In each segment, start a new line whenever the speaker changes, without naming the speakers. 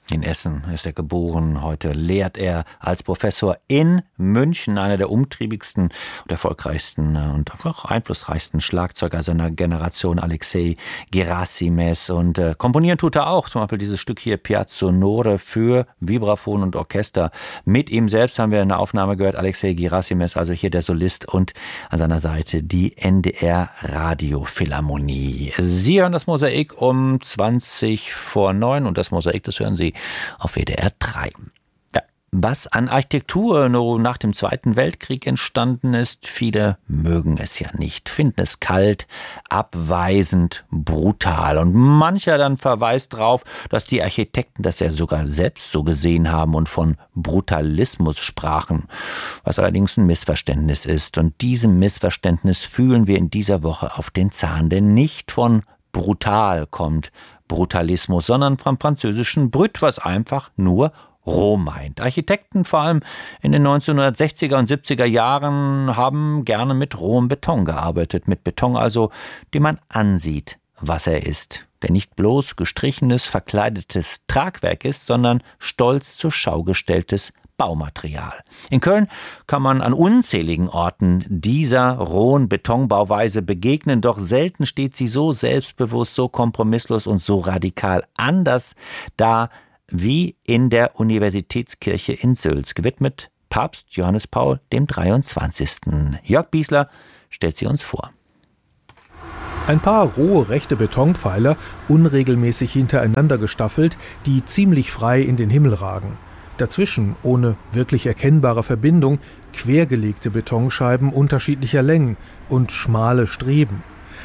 In Essen ist er geboren. Heute lehrt er als Professor in München, einer der umtriebigsten und erfolgreichsten und auch einflussreichsten Schlagzeuger seiner Generation, Alexei Gerasimes. Und komponieren tut er auch. Zum Beispiel dieses Stück hier, Piazza Sonore, für Vibraphon und Orchester. Mit ihm selbst haben wir eine Aufnahme gehört, Alexei Gerasimes, also hier der Solist, und an seiner Seite die NDR Radiophilharmonie. Sie hören das Mosaik um 20:09 und das Mosaik, das hören Sie auf WDR 3. Ja, was an Architektur nur nach dem Zweiten Weltkrieg entstanden ist, viele mögen es ja nicht, finden es kalt, abweisend, brutal. Und mancher dann verweist darauf, dass die Architekten das ja sogar selbst so gesehen haben und von Brutalismus sprachen, was allerdings ein Missverständnis ist. Und diesem Missverständnis fühlen wir in dieser Woche auf den Zahn, denn nicht von brutal kommt Brutalismus, sondern vom französischen Brut, was einfach nur roh meint. Architekten, vor allem in den 1960er und 70er Jahren, haben gerne mit rohem Beton gearbeitet. Mit Beton also, den man ansieht, was er ist. Der nicht bloß gestrichenes, verkleidetes Tragwerk ist, sondern stolz zur Schau gestelltes Baumaterial. In Köln kann man an unzähligen Orten dieser rohen Betonbauweise begegnen, doch selten steht sie so selbstbewusst, so kompromisslos und so radikal anders da wie in der Universitätskirche in Sülz, gewidmet Papst Johannes Paul dem 23. Jörg Biesler stellt sie uns vor.
Ein paar rohe rechte Betonpfeiler, unregelmäßig hintereinander gestaffelt, die ziemlich frei in den Himmel ragen. Dazwischen, ohne wirklich erkennbare Verbindung, quergelegte Betonscheiben unterschiedlicher Längen und schmale Streben.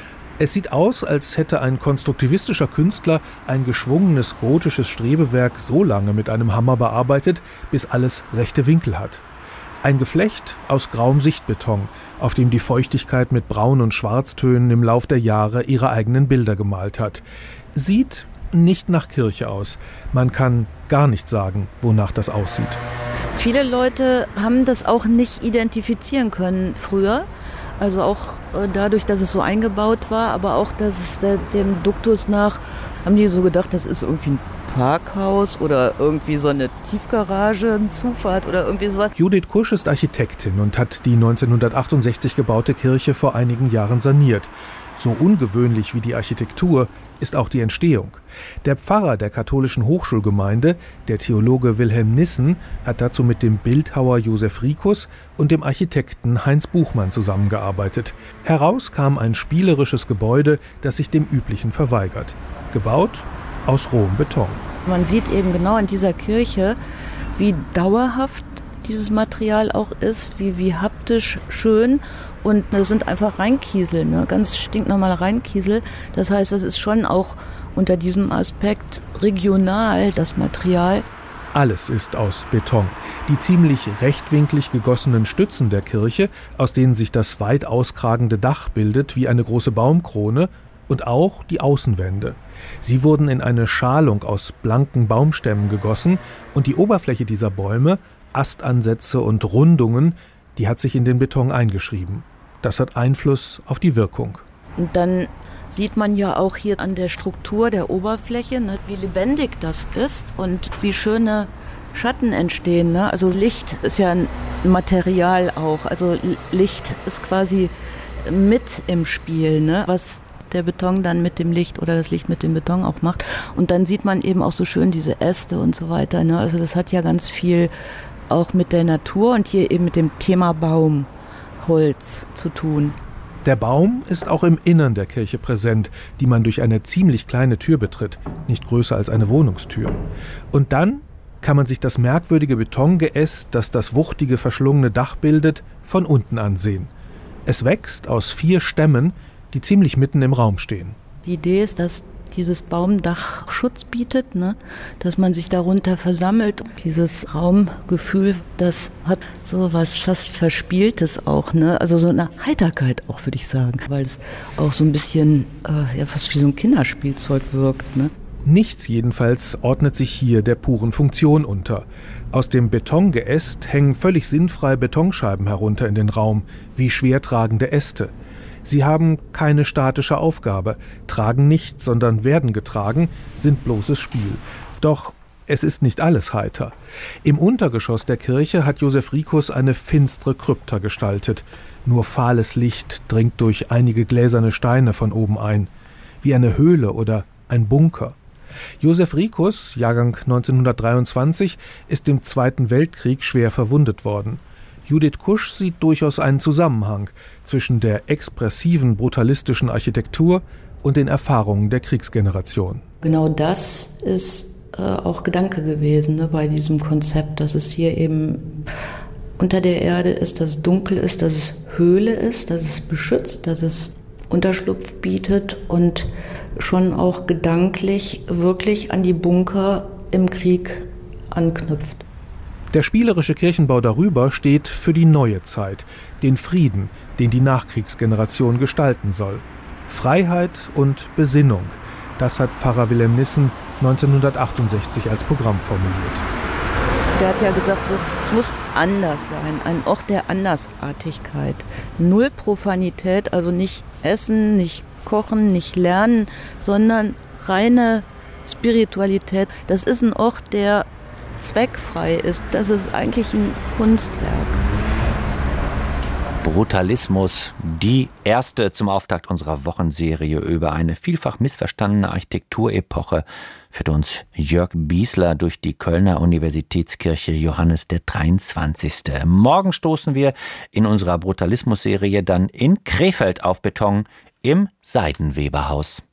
Es sieht aus, als hätte ein konstruktivistischer Künstler ein geschwungenes gotisches Strebewerk so lange mit einem Hammer bearbeitet, bis alles rechte Winkel hat. Ein Geflecht aus grauem Sichtbeton, auf dem die Feuchtigkeit mit Braun- und Schwarztönen im Lauf der Jahre ihre eigenen Bilder gemalt hat. Sieht nicht nach Kirche aus. Man kann gar nicht sagen, wonach das aussieht.
Viele Leute haben das auch nicht identifizieren können früher. Also auch dadurch, dass es so eingebaut war, aber auch, dass es dem Duktus nach, haben die so gedacht, das ist irgendwie ein Parkhaus oder irgendwie so eine Tiefgarage, eine Zufahrt oder irgendwie sowas.
Judith Kusch ist Architektin und hat die 1968 gebaute Kirche vor einigen Jahren saniert. So ungewöhnlich wie die Architektur ist auch die Entstehung. Der Pfarrer der katholischen Hochschulgemeinde, der Theologe Wilhelm Nissen, hat dazu mit dem Bildhauer Josef Rikus und dem Architekten Heinz Buchmann zusammengearbeitet. Heraus kam ein spielerisches Gebäude, das sich dem Üblichen verweigert. Gebaut aus rohem Beton.
Man sieht eben genau in dieser Kirche, wie dauerhaft dieses Material auch ist, wie haptisch schön, und das sind einfach Reinkiesel, ne? Ganz stinknormale Reinkiesel. Das heißt, es ist schon auch unter diesem Aspekt regional, das Material.
Alles ist aus Beton. Die ziemlich rechtwinklig gegossenen Stützen der Kirche, aus denen sich das weit auskragende Dach bildet wie eine große Baumkrone, und auch die Außenwände. Sie wurden in eine Schalung aus blanken Baumstämmen gegossen, und die Oberfläche dieser Bäume, Astansätze und Rundungen, die hat sich in den Beton eingeschrieben. Das hat Einfluss auf die Wirkung.
Und dann sieht man ja auch hier an der Struktur der Oberfläche, ne, wie lebendig das ist und wie schöne Schatten entstehen. Ne? Also Licht ist ja ein Material auch. Also Licht ist quasi mit im Spiel, ne? Was der Beton dann mit dem Licht oder das Licht mit dem Beton auch macht. Und dann sieht man eben auch so schön diese Äste und so weiter. Ne? Also das hat ja ganz viel auch mit der Natur und hier eben mit dem Thema Baum, Holz zu tun.
Der Baum ist auch im Innern der Kirche präsent, die man durch eine ziemlich kleine Tür betritt, nicht größer als eine Wohnungstür. Und dann kann man sich das merkwürdige Betongeäst, das das wuchtige, verschlungene Dach bildet, von unten ansehen. Es wächst aus 4 Stämmen, die ziemlich mitten im Raum stehen.
Die Idee ist, dass dieses Baumdach Schutz bietet, ne? Dass man sich darunter versammelt. Dieses Raumgefühl, das hat so was fast Verspieltes auch, ne? Also so eine Heiterkeit auch, würde ich sagen, weil es auch so ein bisschen ja, fast wie so ein Kinderspielzeug wirkt, ne?
Nichts jedenfalls ordnet sich hier der puren Funktion unter. Aus dem Betongeäst hängen völlig sinnfrei Betonscheiben herunter in den Raum, wie schwertragende Äste. Sie haben keine statische Aufgabe, tragen nichts, sondern werden getragen, sind bloßes Spiel. Doch es ist nicht alles heiter. Im Untergeschoss der Kirche hat Josef Rikus eine finstere Krypta gestaltet. Nur fahles Licht dringt durch einige gläserne Steine von oben ein. Wie eine Höhle oder ein Bunker. Josef Rikus, Jahrgang 1923, ist im Zweiten Weltkrieg schwer verwundet worden. Judith Kusch sieht durchaus einen Zusammenhang zwischen der expressiven, brutalistischen Architektur und den Erfahrungen der Kriegsgeneration.
Genau das ist auch Gedanke gewesen, bei diesem Konzept, dass es hier eben unter der Erde ist, dass es dunkel ist, dass es Höhle ist, dass es beschützt, dass es Unterschlupf bietet und schon auch gedanklich wirklich an die Bunker im Krieg anknüpft.
Der spielerische Kirchenbau darüber steht für die neue Zeit, den Frieden, den die Nachkriegsgeneration gestalten soll. Freiheit und Besinnung, das hat Pfarrer Wilhelm Nissen 1968 als Programm formuliert.
Der hat ja gesagt, so, es muss anders sein, ein Ort der Andersartigkeit. Null Profanität, also nicht essen, nicht kochen, nicht lernen, sondern reine Spiritualität. Das ist ein Ort, der zweckfrei ist. Das ist eigentlich ein Kunstwerk.
Brutalismus, die erste zum Auftakt unserer Wochenserie über eine vielfach missverstandene Architekturepoche, führt uns Jörg Biesler durch die Kölner Universitätskirche Johannes der 23. Morgen stoßen wir in unserer Brutalismus-Serie dann in Krefeld auf Beton im Seidenweberhaus.